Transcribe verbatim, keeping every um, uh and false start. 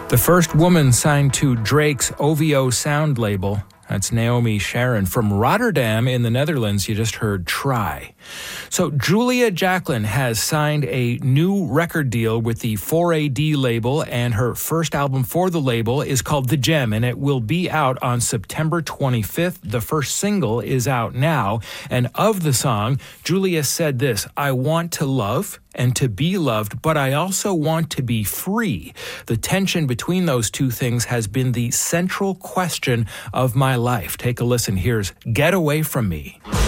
The first woman signed to Drake's O V O sound label. That's Naomi Sharon from Rotterdam in the Netherlands. You just heard Try. So Julia Jacklin has signed a new record deal with the four A D label, and her first album for the label is called The Gem, and it will be out on September twenty-fifth. The first single is out now, and of the song, Julia said this: "I want to love and to be loved, but I also want to be free. The tension between those two things has been the central question of my life." Take a listen. Here's Get Away From Me.